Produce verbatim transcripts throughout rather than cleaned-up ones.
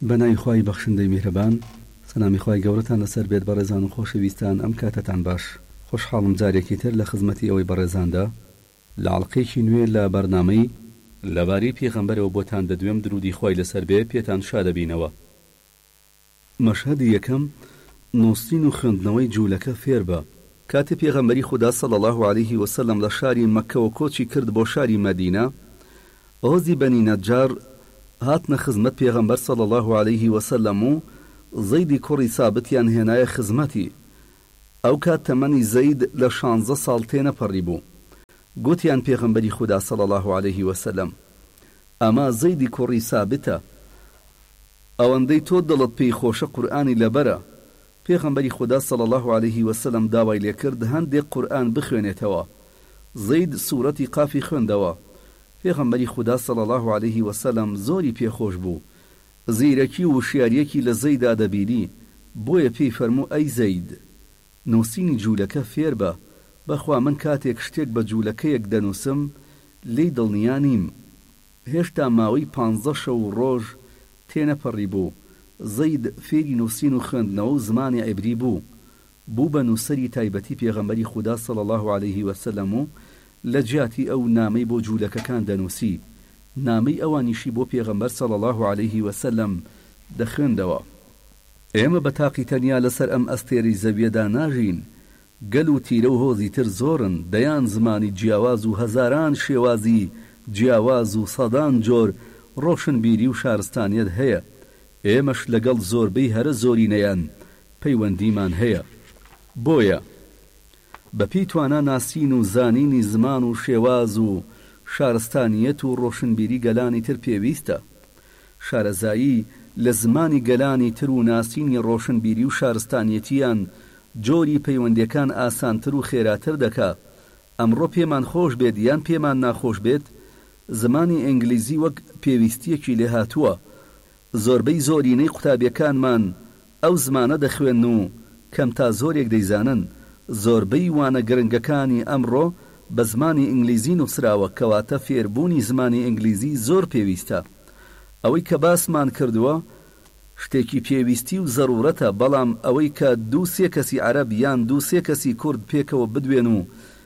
بەناوی خوای بەخشندەی میهرەبان، سەلامی خوای گەورەتان لەسەر بێت بەڕێزان و خۆشەویستان. ئەم کاتتان باش، خۆشحاڵم جارێکی تر لە خزمەتی ئەوەی بەڕێزاندا لە عەڵقەیەکی نوێ لە بەرنامەی لەبارەی پێغەمبەرەوە بۆتان دەدوێم درودی خوای لەسەر بێ پێتان شادەبینەوە. مەشهەدی یەکەم، نووسین و خوێندنەوەی جوولەکە فێر بە. کاتی پێغەمبەری خوددا صلی الله علیه وسلم لە شاری مەککەوە کۆچی کرد بۆ شاری مەدینە، ئۆزی بەنی نەجار هاتنە خزمەت پێغەمبەر صلی الله علیه وسلم و زەیدی کوڕی سابتیان هێنایە خزمەتی. ئەو کات تەمەنی زەید لە شانزە ساڵ تێنەپەڕی بوو. گوتیان پێغەمبەری خوددا صلی الله علیه وسلم: ئەمە زەیدی کوڕی سابتە، ئەوەندەی تۆ دڵت پێی خۆشە قورئانی لەبەرە. پێغەمبەری خوددا صلی الله علیه وسلم داوای لێکرد هەندێک قورئان بخوێنێتەوە. زەید سوورەتی قافی خوێندەوە. پێغەمبەری خوددا صلی الله علیه وسلم زۆری پێخۆش بوو. زیرەکی و وشیاریەکی لە زەیدا دەبینی، بۆیە پێی فەرموو: ئەی زەید، نووسینی جوولەکە فێر بە، بەخوا من کاتێک شتێک بە جوولەکەیەک دەنووسم لێی دڵنیا نیم. هێشتا ماوەی پانزە شەو ڕۆژ تێنەپەڕی بوو. زەید فێری نووسین و خوێندنەوە و زمانی عیبری بوو. بوو بە نووسەری تایبەتی پێغەمبەری خوددا صلی الله علیه وسلم و لە جیاتی ئەو نامەی بۆ جوولەکەکان دەنووسی. نامەی ئەوانیشی بۆ پێغەمبەر صلی الله علیه وسلم دەخوێندەوە. ئێمە بە تاقی تەنیا لەسەر ئەم ئەستێرەی زەویەدا ناژین. گەل و تیرە و هۆزی تر زۆرن، دەیان زمانی جیاواز و هەزاران شێوازی جیاواز و سەدان جۆر ڕۆشنبیری و شارستانیەت هەیە. ئێمەش لەگەڵ زۆربەی هەرە زۆرینەیان پەیوەندیمان هەیە. بۆیە بەپی توانە ناسین و زانینی زمان و شێواز و شارستانیەت و ڕۆشنبیری گەلانی تر پێویستە. شارەزایی لە زمانی گەلانی تر و ناسینی ڕۆشنبیری و شارستانیەتیان جۆری پەیوەندیەکان ئاسانتر و خێراتر دەکات. ئەمڕۆ پێمان خۆش بێت یان پێمان ناخۆش بێت، زمانی ئینگلیزی وەک پێویستیەکی لێ هاتووە. زۆربەی زۆرینەی قوتابیەکانمان ئەو زمانە دەخوێن و کەم تا زۆرێک دەیزانن. زۆربەی وانە گرنگەکانی ئەمڕۆ بە زمانی ئینگلیزی نووسراوە، کەواتە فێربوونی زمانی ئینگلیزی زۆر پێویستە. ئەوەی کە باسمان کردووە شتێکی پێویستی و زەرورەتە، بەڵام ئەوەی کە دوو سێ کەسی عەرەب یان دوو سێ کەسی کورد پێکەوە بدوێن و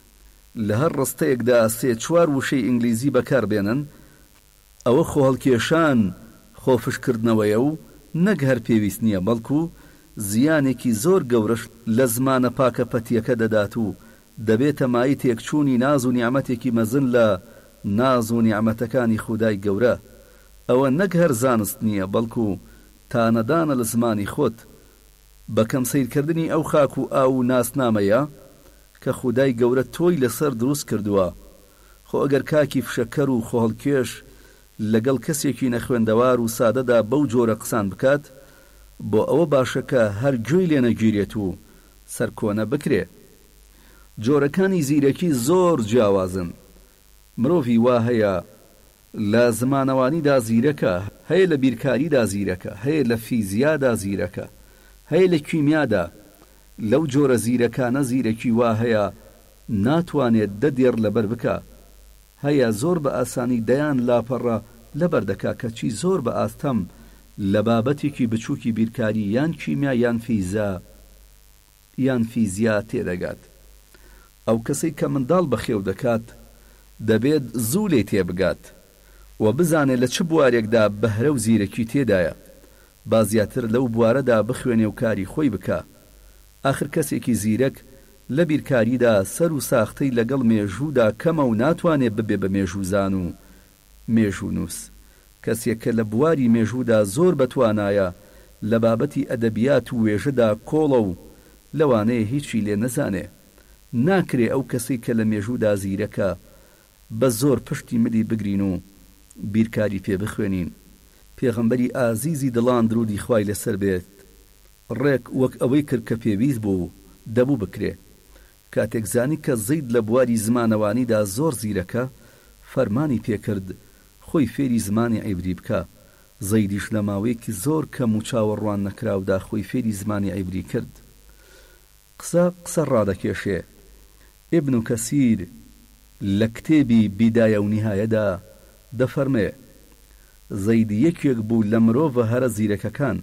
لە هەر ڕستەیەکدا سێ چوار وشەی ئینگلیزی بەکاربێنن، ئەوە خۆ هەڵکێشان خۆفشکردنەوەیە و نەک هەر پێویست نییە، بەڵکو زیانێکی زۆر گەورەش لە زمانە پاکە پەتیەکە دەدات و دەبێتە مای تێکچوونی ناز و نیعمەتێکی مەزن لە ناز و نیعمەتەکانی خودای گەورە. ئەوە نەک هەر زانست نییە، بەڵکو تانەدانە لە زمانی خۆت. بەکەم سیرکردنی ئەو خاک و ئاو و ناسنامەیە کە خودای گەورە تۆی لەسەر دروست کردووە. خۆ ئەگەر کاکی فشەکەر و خۆڵکێش لەگەڵ کەسێکی نەخوێندەوار و سادەدا بەو جۆرە قسان بکات، بۆ ئەوە باشەکە هەر گوێی لێ نەگیرێت و سەرکۆنە بکرێ. جۆرەکانی زیرەکی زۆر جیاوازن. مرۆڤی وا هەیە لە زمانەوانیدا زیرەکە، هەیە لە بیرکاریدا زیرەکە، هەیە لە فیزیادا زیرەکە، هەیە لە کیمیادا. لەو جۆرە زیرەکانە زیرەکی وا هەیە ناتوانێت دەدێر لەبەر بکە، هەیە زۆر بە ئاسانی دەیان لاپەڕە لەبەر دەکا، کەچی زۆر بە ئاستەم لە بابەتێکی بچووکی بیرکاری یان کیمیا یان فیزا یان فیزیا تێدەگات. ئەو کەسەی کە منداڵ بەخێو دەکات دەبێت زوو لێ تێبگات و بزانێت لە چ بوارێکدا بەهرە و زیرەکی تێدایە، با زیاتر لەو بوارەدا بخوێنێ و کاری خۆی بکە. ئاخر کەسێکی زیرەک لە بیرکاریدا سەر و ساختەی لەگەڵ مێژوودا کەمە و ناتوانێت ببێ بە مێژووزان و مێژوو نووس. کەسێک کە لە بواری مێژوودا زۆر بەتوانایە لە بابەتی ئەدەبیات و وێژەدا کۆڵە و لەوانەیە هیچی لێ نەزانێ. ناکرێ ئەو کەسەی کە لە مێژوودا زیرەکە بە زۆر پشتی ملی بگرین و بیرکاری پێ بخوێنین. پێغەمبەری ئازیزی دڵان درودی خوای لەسەر بێت ڕێک وەک ئەوەی کرد کە پێویست بوو دەبوو بکرێ. کاتێک زانی کە زەید لە بواری زمانەوانیدا زۆر زیرەکە، فەرمانی پێکرد خۆی فێری زمانی عیبری بکە. زەیدیش لە ماوەیەکی زۆر کەم و چاوەڕوان نەکراودا خۆی فێری زمانی عیبری کرد. قسە قسە ڕادەکێشێ. ئیبن کەسیر لە کتێبی بیدایە و نیهایەدا دەفەرمێ زەید یەکێک بوو لە مرۆڤە هەرە زیرەکەکان.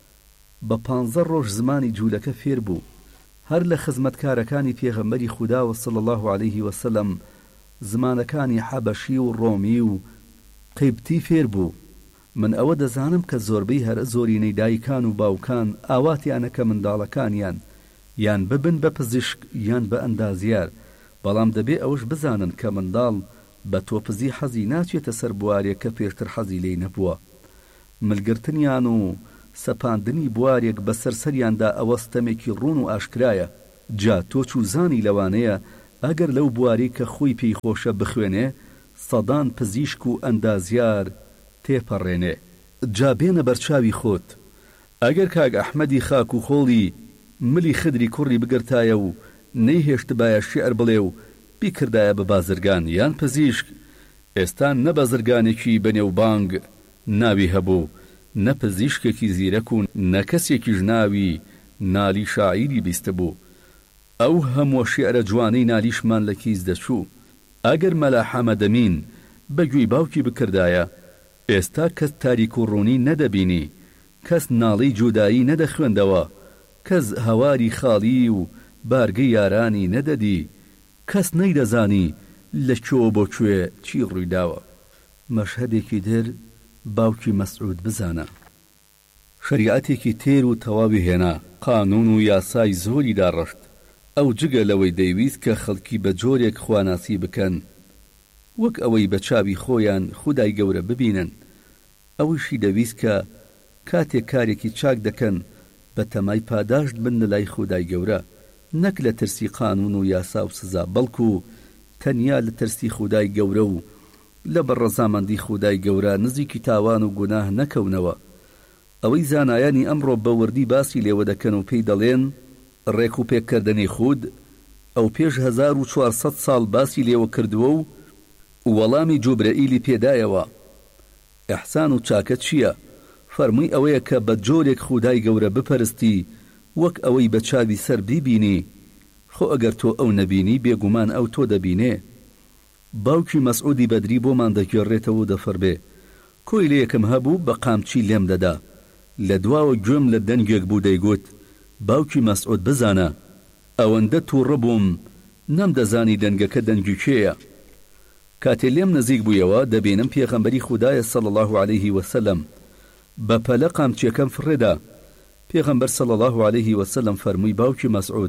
بە پانزە ڕۆژ زمانی جوولەکە فێر بوو. هەر لە خزمەتکارەکانی پێغەمبەری خودا و صلی الله علیه وسلم زمانەکانی حەبەشی و ڕۆمی و قیبتی فێر بوو. من ئەوە دەزانم کە زۆربەی هەرە زۆرینەی دایکان و باوکان ئاواتیانە کە منداڵەکانیان یان ببن بە پزیشک یان بە ئەندازیار، بەڵام دەبێ ئەوش بزانن کە منداڵ بە تۆپزی حەزی ناچێتە سەر بوارێک کە پێشتر حەزی لێی نەبووە. ملگرتنیان و سەپاندنی بوارێک بەسەر سەریاندا ئەوە ستەمێکی ڕوون و ئاشکرایە. جا تۆ چوزانی لەوانەیە ئەگەر لەو بواری کە خۆی پێی خۆشە بخوێنێ سەدان پزیشک و ئەندازیار تێپەڕێنێ. جا بێنە بەرچاوی خۆت. ئەگەر کاک ئەحمەدی خاک و خۆڵی ملی خدری کوڕی بگرتایە و نەیهێشتبایە شێعر بڵێ و بیکردایە بە بازرگان یان پزیشک، ئێستا نە بازرگانێکی بەنێوبانگ ناوی هەبوو، نە پزیشکێکی زیرەک و نە کەسێکیش ناوی نالی شاعیری بیستە بوو. ئەو هەموو شێعرە جوانەی نالیشمان لە کیس دەچوو. ئەگەر مەلا حەمەدەمین بەگوێی باوکی بکردایە ئێستا کەس تاریک و ڕوونی نەدەبینی، کەس ناڵی جودایی نەدەخوێندەوە، کەس هەواری خاڵی و بارگەی یارانی نەدەدی، کەس نەیدەزانی لە کوێ بۆ کوێ چی ڕوویداوە. مەشهەدێکی در باوکی مەسعود بزانە. شەریعەتێکی تێر و تەواوی هێنا، قانون و یاسای زۆری داڕشت. ئەو جگە لەوەی دەیویست کە خەڵکی بە جۆرێک خواناسی بکەن وەک ئەوەی بە چاوی خۆیان خودای گەورە ببینن. ئەویشی دەویست کە کاتێک کارێکی چاک دەکەن بە تەمای پاداشت بن لای خودای گەورە، نەک لە ترسی قانون و یاسا و سزا، بەڵکو تەنیا لە ترسی خودای گەورە و لە بەڕەزامەندی خودای گەورە نزیکی تاوان و گوناه نەکەونەوە. ئەوەی زانایانی ئەمڕۆ بە وردی باسی لێوە دەکەن و پێی دەڵێن ڕێک و پێککردنی خود، ئەو پێش هەزار و چوارسەد ساڵ باسی لێوە کردووە و وەڵامی جوبرەئیلی پێدایەوە. ئەحسان و چاکە چییە؟ فەرمووی ئەوەیە کە بە جۆرێک خودای گەورە بپەرستی وەک ئەوەی بە چاوی سەر بیبینی. خۆ ئەگەر تۆ ئەو نەبینی بێگومان ئەو تۆ دەبینێ. باوکی مەسعودی بەدری بۆمان دەگێڕێتەوە و دەفەربێ کۆی لە یەکەم هەبوو بە قامچی لێم دەدا، لە دواوە گوێم لە دەنگێک بوو دەیگوت باوکی مەسعود بزانە ئەوەندە تووڕە بووم نەمدەزانی دەنگەکە دەنگی کێیە. کاتێ لێم نزیک بوویەوە دەبینم پێغەمبەری خودایە صلی الله علیه وسلم بە پەلە قامچیەکەم فڕێدا. پێغەمبەر صلی الله علیه وسلم فەرمووی باوکی مەسعود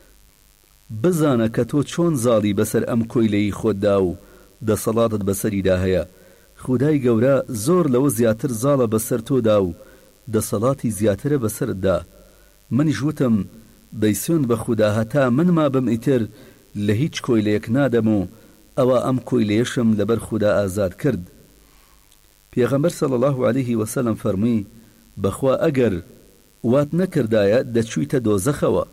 بزانە کە تۆ چۆن زاڵی بەسەر ئەم کۆیلەی خۆتدا و دەسەڵاتت بەسەریدا هەیە. خودای گەورە زۆر لەوە زیاتر زاڵە بەسەر تۆدا و دەسەڵاتی زیاترە بەسەرتدا. منیش وتم دەیسوێن بە خودا هەتا من ما بم ئیتر لە هیچ کۆیلەیەک نادەم و ئەوە ئەم کۆیلەیەشم لەبەر خودا ئازاد کرد. پێغەمبەر صلی الله علیه وسلم فەرمووی بەخوا ئەگەر وات نەکردایە دەچوویتە دۆزەخەوە.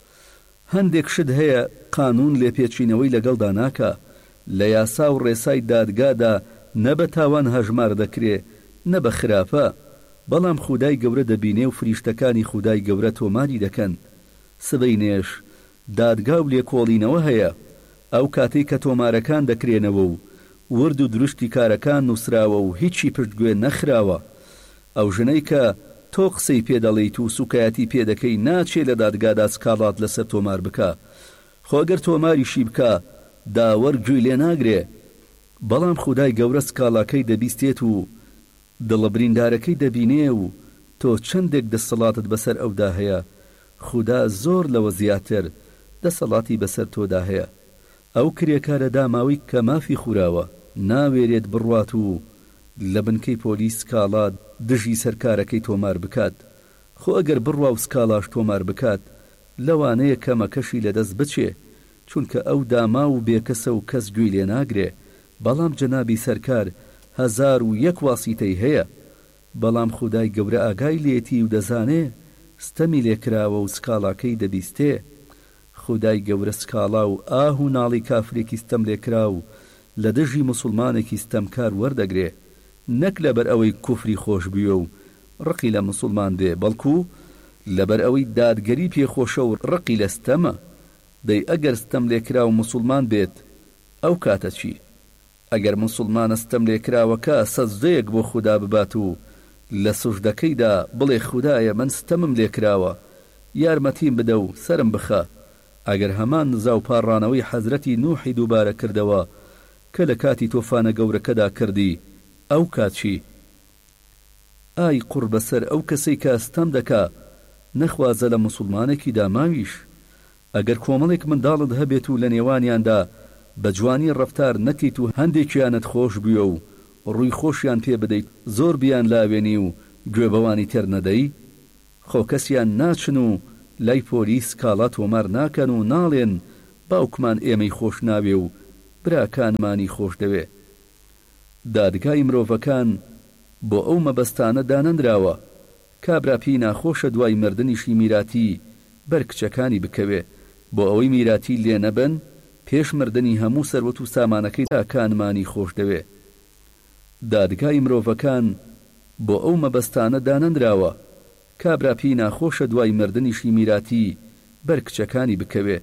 هەندێک شت هەیە قانون لێپێچینەوەی لەگەڵدا ناکە، لە یاسا و ڕێسای دادگادا نە بە تاوان هەژمار دەکرێ نە بە خراپە، بەڵام خودای گەورە دەبینێ و فریشتەکانی خودای گەورە تۆماری دەکەن. سبەی نێش دادگا و لێکۆڵینەوە هەیە، ئەو کاتەی کە تۆمارەکان دەکرێنەوە و ورد و دروشتی کارەکان نووسراوە و هیچی پشتگوێ نەخراوە، ئەو ژنەی کە تۆ قسەی پێدەڵێیت و سوکایەتی پێدەکەی ناچێ لە دادگادا سکاڵات لەسەر تۆمار بکە. خۆگەر تۆماریشی بکە داوەر گوێی لێ ناگرێ، بەڵام خودای گەورە سکاڵاکەی دەبیستێت و دڵەبریندارەکەی دەبینێ و تۆ چەندێک دەسەڵاتت بەسەر ئەودا هەیە، خودا زۆر لەوە زیاتر دەسەڵاتی بەسەر تۆدا هەیە. ئەو کرێکارە داماوی کە مافی خوراوە ناوێرێت بڕوات و لە بنکەی پۆلیس سکاڵات دژی سەرکارەکەی تۆمار بکات. خۆ ئەگەر بڕوا و سکاڵاش تۆمار بکات لەوانەیە کەمەکەشی لەدەست بچێ، چونکە ئەو داما و بێکەسە و کەس گوێی لێ ناگرێ. بەڵام جەنابی سەرکار هەزار و یەک واسیتەی هەیە، بەڵام خودای گەورە ئاگای لێتی و دەزانێ ستەمی لێکراوە و سکاڵاکەی دەبیستێ. خودای گەورە سکاڵا و ئاه و ناڵی کافرێکی ستەم لێکرا و لە دژی مسلمانێکی ستەمکار وەردەگرێ، نەک لەبەر ئەوەی کوفری خۆش بیە و ڕقی لە مسلمان دێ، بەڵکو لەبەر ئەوەی دادگەری پێخۆشە و ڕقی لە ستەمە. دەی ئەگەر ستەم لێکرا و مسلمان بێت ئەو کاتە چی؟ ئەگەر موسڵمانە ستەم لێکراوەکە سەجدەیەک بۆ خودا ببات و لە سوژدەکەیدا بڵێ خودایە من ستەمم لێکراوە یارمەتیم بدە و سرم بخە، ئەگەر هەمان نزا و پاڕانەوەی حەزرەتی نوحی دووبارە کردەوە کە لە کاتی تۆفانە گەورەکەدا کردی، ئەو کاتچی؟ ئای قوڕ بەسەر ئەو کەسەی کە ستەم دەکا نەخوازە لە موسڵمانێکی داماویش. ئەگەر کۆمەڵێک منداڵت هەبێت و لە نێوانیاندا بە جوانی ڕەفتار نەکەیت و هەندێکیانت خۆش بووە و ڕووی خۆشیان پێ بدەیت، زۆر بیان لاوێنی و گوێبەوانی تێر نەدەی، خۆ کەسیان ناچن و لای پۆلیس کاڵا تۆمار ناکەن و ناڵێن باوکمان ئێمەی خۆش ناوێ و براکانمانی خۆش دەوێ. دادگای مرۆڤەکان بۆ ئەو مەبەستانە دانەنراوە کابراپی ناخۆشە دوای مردنیشی میراتی بەر کچەکانی بکەوێ بۆ ئەوەی میراتی لێ نەبن پێش مردنی هەموو سەروەت و سامانەکەی تاکانمانی خۆش دەوێ. دادگای مرۆڤەکان بۆ ئەو مەبەستانە دانەنراوە کابراپی ناخۆشە دوای مردنیشی میراتی بەر کچەکانی بکەوێ